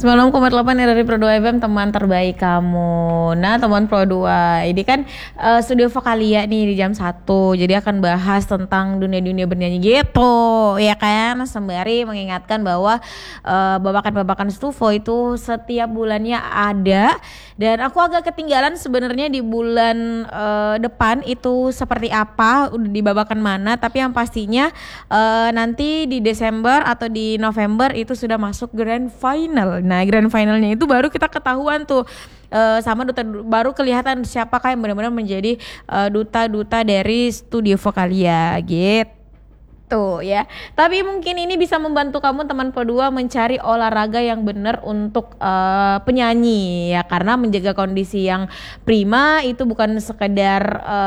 96,8 dari Pro 2 FM, teman terbaik kamu. Nah, teman Pro 2, ini kan studio Vokalia nih di jam 1. Jadi akan bahas tentang dunia-dunia bernyanyi gitu, ya kan? Sembari mengingatkan bahwa babakan-babakan Stufo itu setiap bulannya ada. Dan aku agak ketinggalan sebenarnya di bulan depan itu seperti apa, udah di babakan mana. Tapi yang pastinya nanti di Desember atau di November itu sudah masuk grand final. Nah, grand finalnya itu baru kita ketahuan tuh sama duta, baru kelihatan siapakah yang benar-benar menjadi duta-duta dari studio Vokalia gitu ya. Tapi mungkin ini bisa membantu kamu teman Pro2 mencari olahraga yang benar untuk penyanyi ya, karena menjaga kondisi yang prima itu bukan sekedar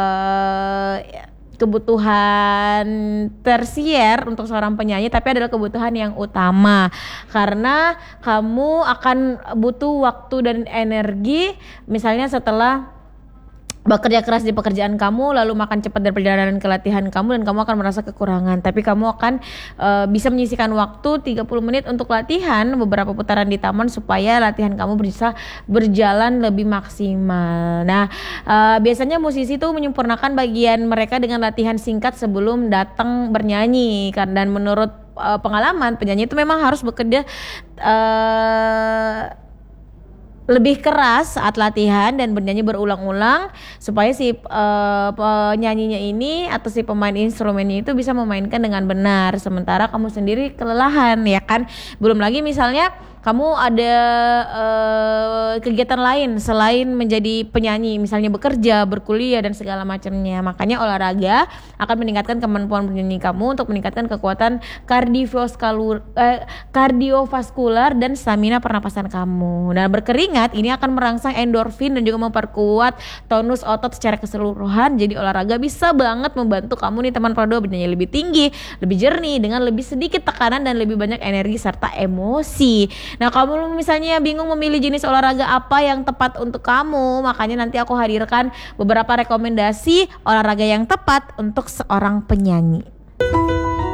kebutuhan tersier untuk seorang penyanyi, tapi adalah kebutuhan yang utama karena kamu akan butuh waktu dan energi misalnya setelah bekerja keras di pekerjaan kamu, lalu makan cepat dari perjalanan ke latihan kamu, dan kamu akan merasa kekurangan. Tapi kamu akan bisa menyisihkan waktu 30 menit untuk latihan beberapa putaran di taman supaya latihan kamu bisa berjalan lebih maksimal. Nah, biasanya musisi tuh menyempurnakan bagian mereka dengan latihan singkat sebelum datang bernyanyi kan. Dan menurut pengalaman, penyanyi itu memang harus bekerja lebih keras saat latihan dan bernyanyi berulang-ulang supaya si penyanyinya ini atau si pemain instrumennya itu bisa memainkan dengan benar, sementara kamu sendiri kelelahan ya kan. Belum lagi misalnya kamu ada kegiatan lain selain menjadi penyanyi, misalnya bekerja, berkuliah dan segala macamnya. Makanya olahraga akan meningkatkan kemampuan bernyanyi kamu untuk meningkatkan kekuatan kardiovaskular dan stamina pernapasan kamu. Dan berkeringat ini akan merangsang endorfin dan juga memperkuat tonus otot secara keseluruhan. Jadi olahraga bisa banget membantu kamu nih teman Pro2 bernyanyi lebih tinggi, lebih jernih dengan lebih sedikit tekanan dan lebih banyak energi serta emosi. Nah, kamu misalnya bingung memilih jenis olahraga apa yang tepat untuk kamu, makanya nanti aku hadirkan beberapa rekomendasi olahraga yang tepat untuk seorang penyanyi.